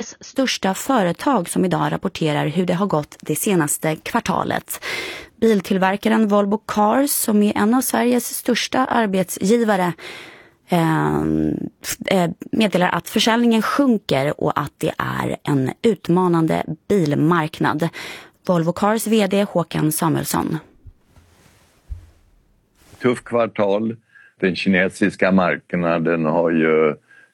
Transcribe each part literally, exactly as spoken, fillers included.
Sveriges största företag som idag rapporterar hur det har gått det senaste kvartalet. Biltillverkaren Volvo Cars, som är en av Sveriges största arbetsgivare, eh, meddelar att försäljningen sjunker och att det är en utmanande bilmarknad. Volvo Cars vd Håkan Samuelsson. Tuff kvartal. Den kinesiska marknaden har ju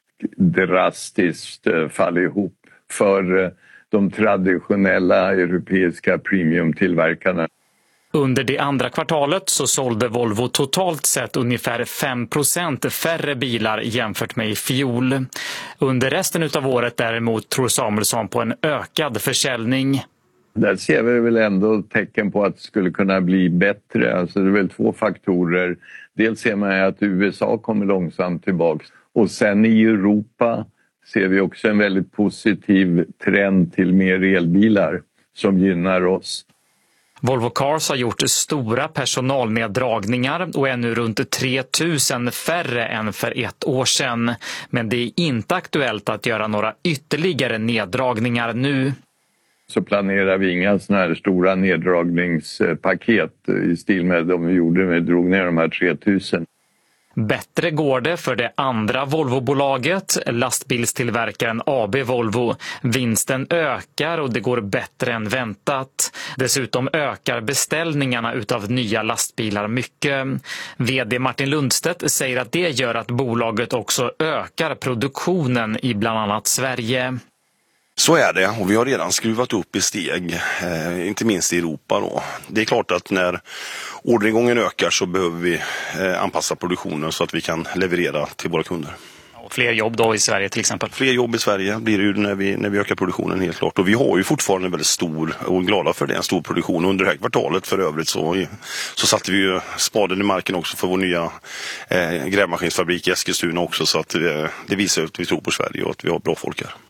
drastiskt fallit ihop för de traditionella europeiska premiumtillverkarna. Under det andra kvartalet så sålde Volvo totalt sett ungefär fem procent färre bilar jämfört med i fjol. Under resten av året däremot tror Samuelsson på en ökad försäljning. Där ser vi väl ändå tecken på att det skulle kunna bli bättre. Alltså det är väl två faktorer. Dels ser man att U S A kommer långsamt tillbaka. Och sen i Europa ser vi också en väldigt positiv trend till mer elbilar som gynnar oss. Volvo Cars har gjort stora personalneddragningar och är nu runt tre tusen färre än för ett år sedan. Men det är inte aktuellt att göra några ytterligare neddragningar nu. Så planerar vi inga såna här stora neddragningspaket i stil med de vi gjorde med drog ner de här tre tusen. Bättre går det för det andra Volvo-bolaget, lastbilstillverkaren A B Volvo. Vinsten ökar och det går bättre än väntat. Dessutom ökar beställningarna utav nya lastbilar mycket. Vd Martin Lundstedt säger att det gör att bolaget också ökar produktionen i bland annat Sverige. Så är det, och vi har redan skruvat upp i steg, eh, inte minst i Europa då. Det är klart att när orderingången ökar så behöver vi eh, anpassa produktionen så att vi kan leverera till våra kunder. Och fler jobb då i Sverige till exempel? Fler jobb i Sverige blir det ju när vi, när vi ökar produktionen helt klart. Och vi har ju fortfarande väldigt stor, och glada för det, en stor produktion. Under det här kvartalet för övrigt så, så satte vi ju spaden i marken också för vår nya eh, grävmaskinsfabrik i Eskilstuna också. Så att eh, det visar att vi tror på Sverige och att vi har bra folk här.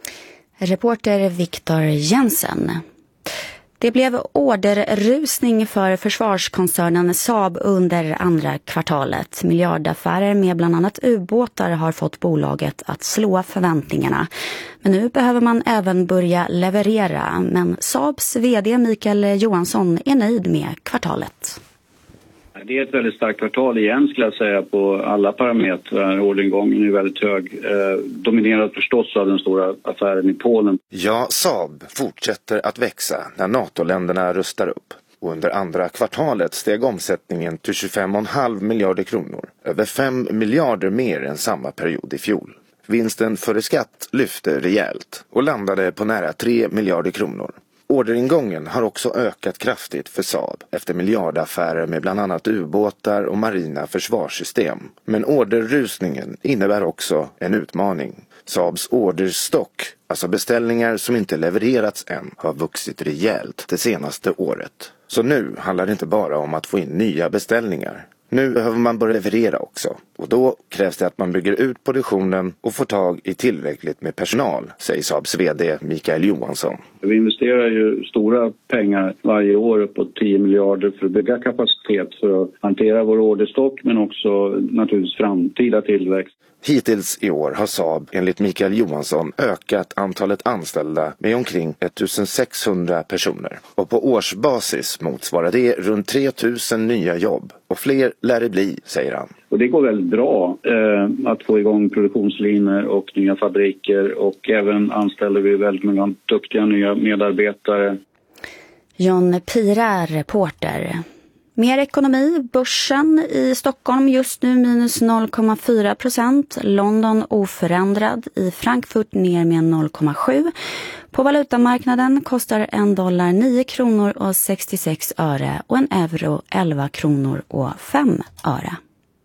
Reporter Viktor Jensen. Det blev orderrusning för försvarskoncernen Saab under andra kvartalet. Miljardaffärer med bland annat ubåtar har fått bolaget att slå förväntningarna. Men nu behöver man även börja leverera. Men Saabs vd Mikael Johansson är nöjd med kvartalet. Det är ett väldigt starkt kvartal igen skulle jag säga på alla parametrar. Orderingången är väldigt hög. Eh, dominerad förstås av den stora affären i Polen. Ja, Saab fortsätter att växa när NATO-länderna rustar upp. Och under andra kvartalet steg omsättningen till tjugofem komma fem miljarder kronor. Över fem miljarder mer än samma period i fjol. Vinsten före skatt lyfte rejält och landade på nära tre miljarder kronor. Orderingången har också ökat kraftigt för Saab efter miljardaffärer med bland annat ubåtar och marina försvarssystem. Men orderrusningen innebär också en utmaning. Saabs orderstock, alltså beställningar som inte levererats än, har vuxit rejält det senaste året. Så nu handlar det inte bara om att få in nya beställningar. Nu behöver man börja leverera också. Och då krävs det att man bygger ut produktionen och får tag i tillräckligt med personal, säger Saabs vd Mikael Johansson. Vi investerar ju stora pengar varje år, uppåt tio miljarder för att bygga kapacitet för att hantera vår orderstock men också naturligtvis framtida tillväxt. Hittills i år har Saab enligt Mikael Johansson ökat antalet anställda med omkring ettusensexhundra personer. Och på årsbasis motsvarar det runt tre tusen nya jobb. Och fler lär det bli, säger han. Och det går väldigt bra eh, att få igång produktionslinjer och nya fabriker. Och även anställer vi väldigt många duktiga nya medarbetare. John Pira, reporter. Mer ekonomi, börsen i Stockholm just nu minus noll komma fyra procent, London oförändrad, i Frankfurt ner med noll komma sju. På valutamarknaden kostar en dollar nio kronor och sextiosex öre och en euro elva kronor och fem öre.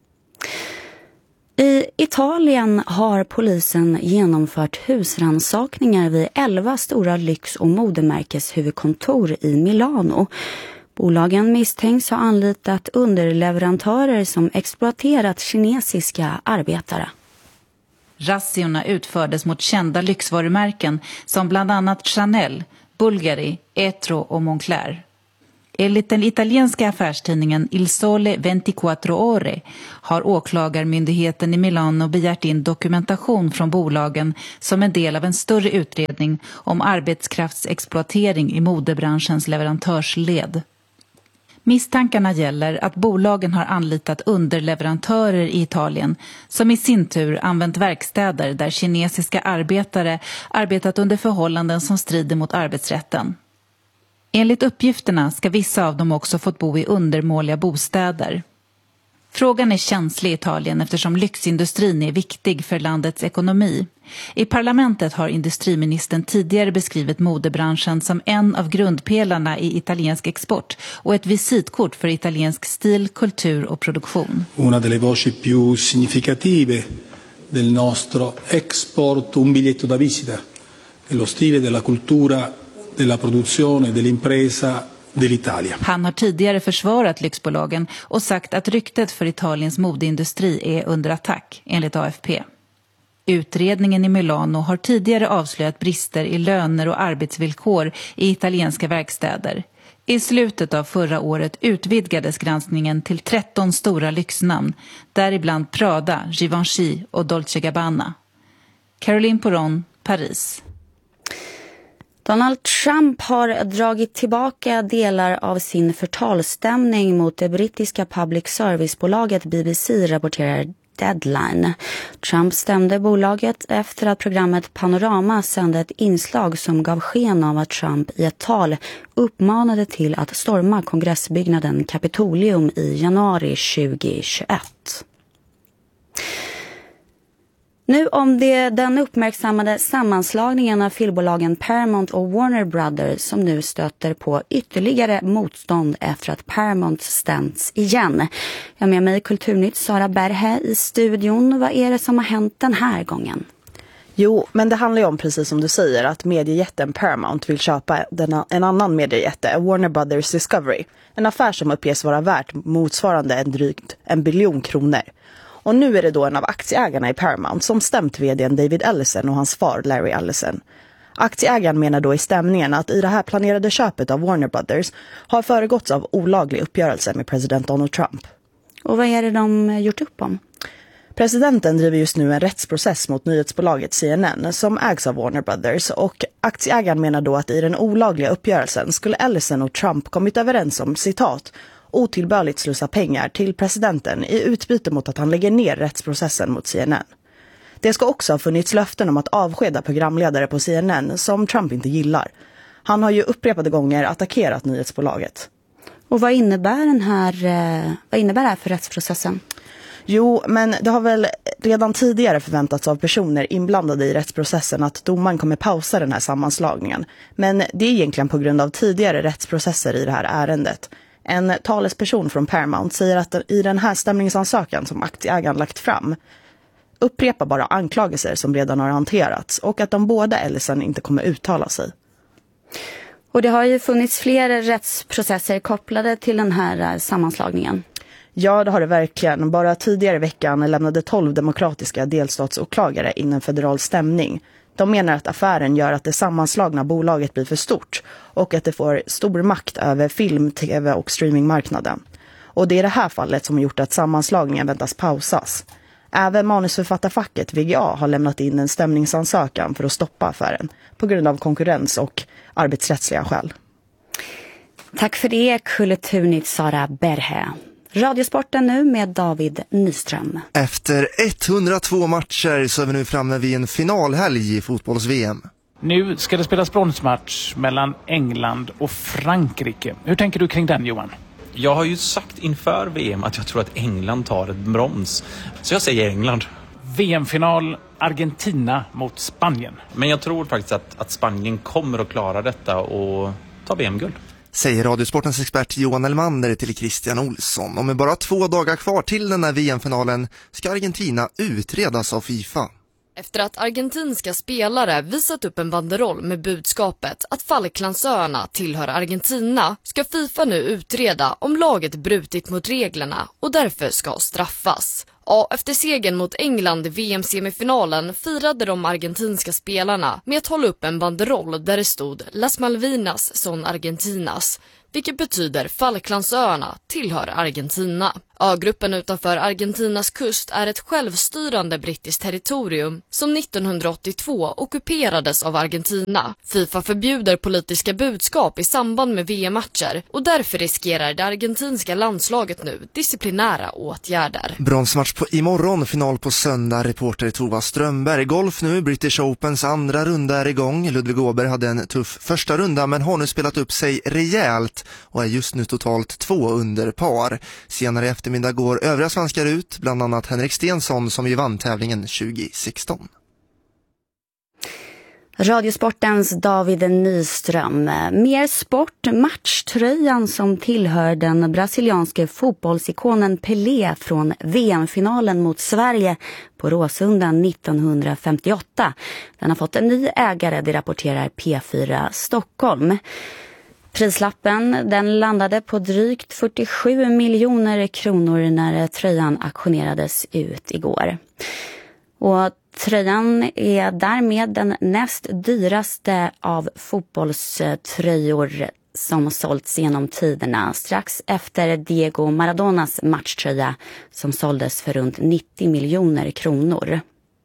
I Italien har polisen genomfört husrannsakningar vid elva stora lyx- och modemärkeshuvudkontor i Milano. Bolagen misstänks ha anlitat underleverantörer som exploaterat kinesiska arbetare. Razziorna utfördes mot kända lyxvarumärken som bland annat Chanel, Bulgari, Etro och Moncler. Enligt den italienska affärstidningen Il Sole ventiquattro ore har åklagarmyndigheten i Milano begärt in dokumentation från bolagen som en del av en större utredning om arbetskraftsexploatering i modebranschens leverantörsled. Misstankarna gäller att bolagen har anlitat underleverantörer i Italien som i sin tur använt verkstäder där kinesiska arbetare arbetat under förhållanden som strider mot arbetsrätten. Enligt uppgifterna ska vissa av dem också fått bo i undermåliga bostäder. Frågan är känslig i Italien eftersom lyxindustrin är viktig för landets ekonomi. I parlamentet har industriministern tidigare beskrivit modebranschen som en av grundpelarna i italiensk export och ett visitkort för italiensk stil, kultur och produktion. Una delle voci più significative del nostro export, un biglietto da visita, dello stile, della cultura, della produzione, dell'impresa. Han har tidigare försvarat lyxbolagen och sagt att ryktet för Italiens modeindustri är under attack, enligt A F P. Utredningen i Milano har tidigare avslöjat brister i löner och arbetsvillkor i italienska verkstäder. I slutet av förra året utvidgades granskningen till tretton stora lyxnamn, däribland Prada, Givenchy och Dolce Gabbana. Caroline Poron, Paris. Donald Trump har dragit tillbaka delar av sin förtalsstämning mot det brittiska public service-bolaget B B C, rapporterar Deadline. Trump stämde bolaget efter att programmet Panorama sände ett inslag som gav sken av att Trump i ett tal uppmanade till att storma kongressbyggnaden Capitolium i januari tjugohundratjugoett. Nu om det den uppmärksammade sammanslagningen av filmbolagen Paramount och Warner Brothers som nu stöter på ytterligare motstånd efter att Paramount stämts igen. Jag med mig Kulturnytt Sara Berhe i studion. Vad är det som har hänt den här gången? Jo, men det handlar ju om, precis som du säger, att mediejätten Paramount vill köpa denna, en annan mediejätte, Warner Brothers Discovery. En affär som uppges vara värt motsvarande en drygt en biljon kronor. Och nu är det då en av aktieägarna i Paramount som stämt vdn David Ellison och hans far Larry Ellison. Aktieägaren menar då i stämningen att i det här planerade köpet av Warner Brothers har föregåtts av olaglig uppgörelse med president Donald Trump. Och vad är det de gjort upp om? Presidenten driver just nu en rättsprocess mot nyhetsbolaget C N N som ägs av Warner Brothers, och aktieägaren menar då att i den olagliga uppgörelsen skulle Ellison och Trump kommit överens om, citat, otillbörligt slussa pengar till presidenten i utbyte mot att han lägger ner rättsprocessen mot C N N. Det ska också ha funnits löften om att avskeda programledare på C N N som Trump inte gillar. Han har ju upprepade gånger attackerat nyhetsbolaget. Och vad innebär den här, vad innebär det här för rättsprocessen? Jo, men det har väl redan tidigare förväntats av personer inblandade i rättsprocessen att domaren kommer pausa den här sammanslagningen. Men det är egentligen på grund av tidigare rättsprocesser i det här ärendet. En talesperson från Paramount säger att i den här stämningsansökan som aktieägaren lagt fram upprepar bara anklagelser som redan har hanterats, och att de båda Ellison inte kommer uttala sig. Och det har ju funnits fler rättsprocesser kopplade till den här sammanslagningen. Ja, det har det verkligen. Bara tidigare i veckan lämnade tolv demokratiska delstatsåklagare in en federal stämning. De menar att affären gör att det sammanslagna bolaget blir för stort och att det får stor makt över film, tv och streamingmarknaden. Och det är det här fallet som har gjort att sammanslagningen väntas pausas. Även manusförfattarfacket V G A har lämnat in en stämningsansökan för att stoppa affären på grund av konkurrens och arbetsrättsliga skäl. Tack för det, Kulturnytt Sara Berhe. Radiosporten nu med David Nyström. Efter etthundratvå matcher så är vi nu framme vid en finalhelg i fotbolls-V M. Nu ska det spelas bronsmatch mellan England och Frankrike. Hur tänker du kring den, Johan? Jag har ju sagt inför V M att jag tror att England tar ett brons. Så jag säger England. V M-final Argentina mot Spanien. Men jag tror faktiskt att, att Spanien kommer att klara detta och ta V M-guld. Säger Radiosportens expert Johan Elmander till Christian Olsson. Och med bara två dagar kvar till den här V M-finalen ska Argentina utredas av FIFA. Efter att argentinska spelare visat upp en banderoll med budskapet att Falklandsöarna tillhör Argentina ska FIFA nu utreda om laget brutit mot reglerna och därför ska straffas. Ja, efter segern mot England i V M-semifinalen firade de argentinska spelarna med att hålla upp en banderoll där det stod Las Malvinas son Argentinas. vilket betyder Falklandsöarna tillhör Argentina. Ögruppen utanför Argentinas kust är ett självstyrande brittiskt territorium som nittonhundraåttiotvå ockuperades av Argentina. FIFA förbjuder politiska budskap i samband med V M-matcher och därför riskerar det argentinska landslaget nu disciplinära åtgärder. Bronsmatch på imorgon, final på söndag. Reporter Tova Strömberg. Golf nu, British Opens andra runda är igång. Ludvig Åberg hade en tuff första runda men har nu spelat upp sig rejält och är just nu totalt två under par. Senare i eftermiddag går övriga svenskar ut, bland annat Henrik Stensson som ju vann tävlingen tjugo sexton. Radiosportens David Nyström. Mer sport, matchtröjan som tillhör den brasilianske fotbollsikonen Pelé från V M-finalen mot Sverige på Råsunda nittonhundrafemtioåtta. Den har fått en ny ägare, det rapporterar P fyra Stockholm. Prislappen den landade på drygt fyrtiosju miljoner kronor när tröjan auktionerades ut igår. Och tröjan är därmed den näst dyraste av fotbollströjor som sålts genom tiderna, strax efter Diego Maradonas matchtröja som såldes för runt nittio miljoner kronor.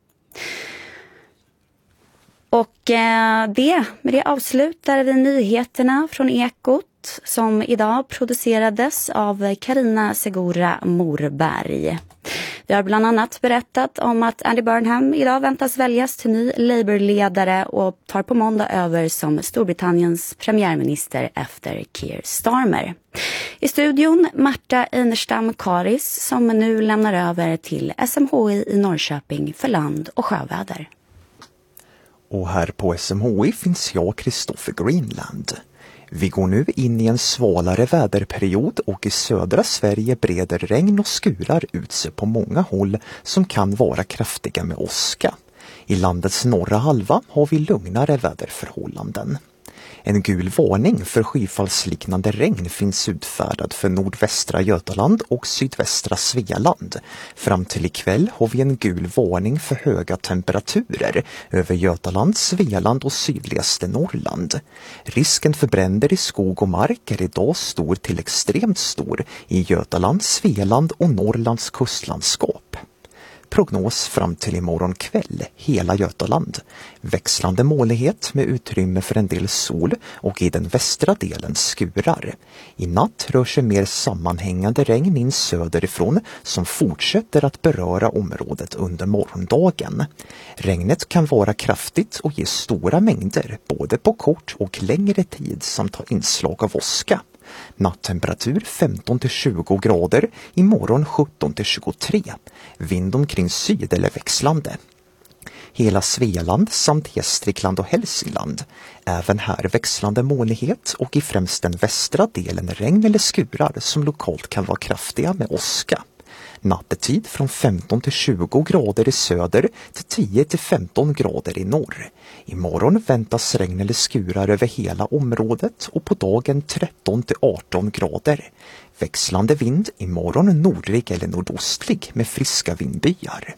Och eh, det, med det avslutar vi nyheterna från Ekot som idag producerades av Carina Segura Morberg. Vi har bland annat berättat om att Andy Burnham idag väntas väljas till ny Labour-ledare och tar på måndag över som Storbritanniens premiärminister efter Keir Starmer. I studion Marta Einerstam Karis som nu lämnar över till S M H I i Norrköping för land- och sjöväder. Och här på S M H I finns jag, Kristoffer Greenland. Vi går nu in i en svalare väderperiod och i södra Sverige breder regn och skurar ut sig på många håll som kan vara kraftiga med åska. I landets norra halva har vi lugnare väderförhållanden. En gul varning för skyfallsliknande regn finns utfärdad för nordvästra Götaland och sydvästra Svealand. Fram till ikväll har vi en gul varning för höga temperaturer över Götaland, Svealand och sydligaste Norrland. Risken för bränder i skog och mark är idag stor till extremt stor i Götaland, Svealand och Norrlands kustlandskap. Prognos fram till imorgon kväll, hela Götaland. Växlande molnighet med utrymme för en del sol och i den västra delen skurar. I natt rör sig mer sammanhängande regn in söderifrån som fortsätter att beröra området under morgondagen. Regnet kan vara kraftigt och ge stora mängder både på kort och längre tid samt ha inslag av åska. Nattemperatur femton till tjugo grader, imorgon sjutton till tjugotre. Vind omkring syd eller växlande. Hela Svealand samt Gästrikland och Hälsingland. Även här växlande molnighet och i främst den västra delen regn eller skurar som lokalt kan vara kraftiga med åska. Nattetid från femton till tjugo grader i söder till tio till femton grader i norr. Imorgon väntas regn eller skurar över hela området och på dagen tretton till arton grader. Växlande vind imorgon nordlig eller nordostlig med friska vindbyar.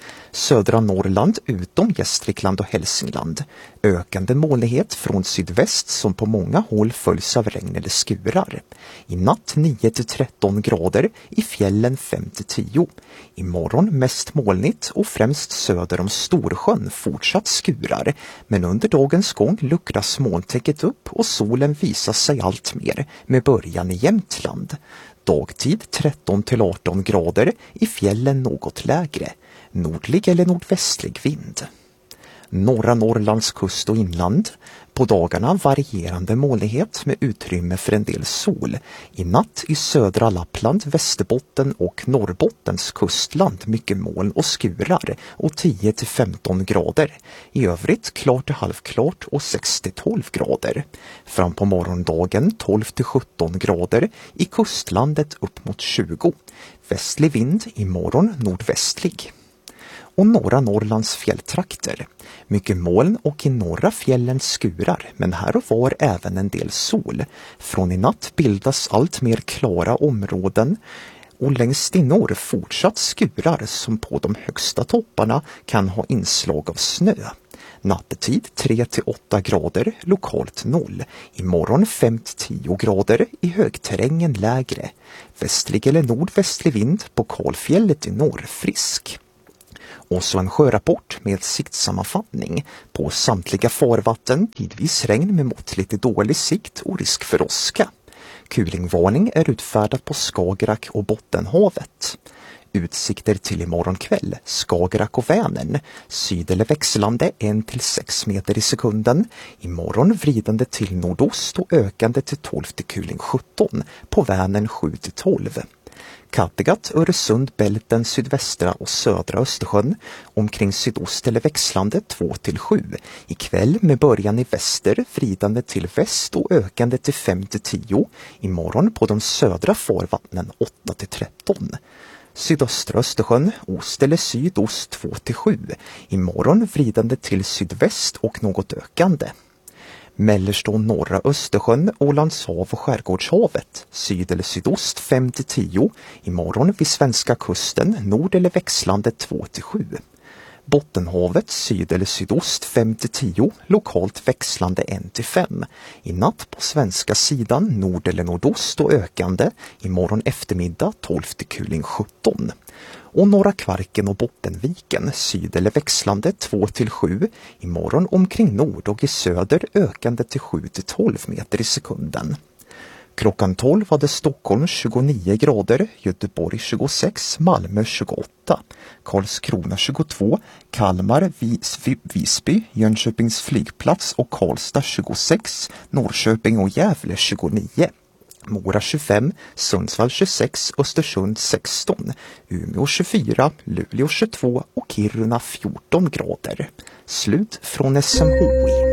Södra Norrland utom Gästrikland och Hälsingland. Ökande molnighet från sydväst som på många håll följs av regn eller skurar. I natt nio till tretton grader, i fjällen fem till tio. Imorgon mest molnigt och främst söder om Storsjön fortsatt skurar. Men under dagens gång luckras molntäcket upp och solen visar sig allt mer med början i Jämtland. Dagtid tretton till arton grader, i fjällen något lägre. Nordlig eller nordvästlig vind. Norra Norrlands kust och inland. På dagarna varierande molnighet med utrymme för en del sol. I natt i södra Lappland, Västerbotten och Norrbottens kustland mycket moln och skurar och tio till femton grader. I övrigt klart till halvklart och sex till tolv grader. Fram på morgondagen tolv till sjutton grader. I kustlandet upp mot tjugo. Västlig vind imorgon nordvästlig. Och norra Norrlands fjälltrakter. Mycket moln och i norra fjällen skurar, men här och var även en del sol. Från i natt bildas allt mer klara områden och längst i norr fortsatt skurar som på de högsta topparna kan ha inslag av snö. Nattetid tre till åtta grader, lokalt noll. Imorgon fem till tio grader, i högterrängen lägre. Västlig eller nordvästlig vind, på kalfjället i norr frisk. Och så en sjörapport med siktsammanfattning. På samtliga farvatten, tidvis regn med måttligt dålig sikt och risk för åska. Kulingvarning är utfärdad på Skagerrak och Bottenhavet. Utsikter till imorgon kväll, Skagerrak och Vänern, syd eller växlande ett till sex meter i sekunden. Imorgon vridande till nordost och ökande till tolv till kuling sjutton, på Vänern sju till tolv. Kattegatt, Öresund, Bälten, sydvästra och södra Östersjön, omkring sydost eller växlande två till sju. Ikväll med början i väster, vridande till väst och ökande till fem till tio. Imorgon på de södra farvattnen åtta till tretton. Sydöstra Östersjön, ost eller sydost två till sju. Imorgon vridande till sydväst och något ökande. Mellersta och norra Östersjön, Ålands hav och Skärgårdshavet, syd eller sydost fem till tio. Imorgon vid svenska kusten, nord eller växlande två till sju. Bottenhavet, syd eller sydost fem till tio, lokalt växlande ett till fem. I natt på svenska sidan, nord eller nordost och ökande. Imorgon eftermiddag tolv till kuling sjutton. Och norra Kvarken och Bottenviken, syd eller växlande två till sju. Imorgon omkring nord och i söder ökande till sju till tolv meter i sekunden. Klockan tolv hade Stockholm tjugonio grader, Göteborg tjugosex, Malmö tjugoåtta, Karlskrona tjugotvå, Kalmar, Vis, Visby, Jönköpings flygplats och Karlstad tjugosex, Norrköping och Gävle tjugonio. Mora tjugofem, Sundsvall tjugosex, Östersund sexton, Umeå tjugofyra, Luleå tjugotvå och Kiruna fjorton grader. Slut från S M H I.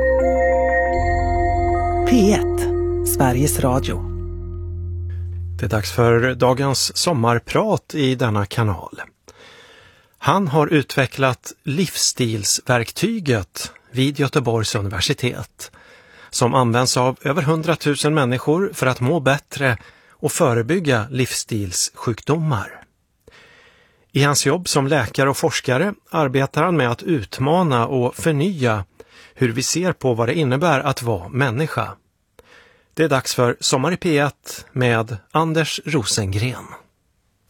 P ett, Sveriges Radio. Det är dags för dagens sommarprat i denna kanal. Han har utvecklat livsstilsverktyget vid Göteborgs universitet, som används av över hundratusen människor för att må bättre och förebygga livsstilssjukdomar. I hans jobb som läkare och forskare arbetar han med att utmana och förnya hur vi ser på vad det innebär att vara människa. Det är dags för Sommar i P ett med Anders Rosengren.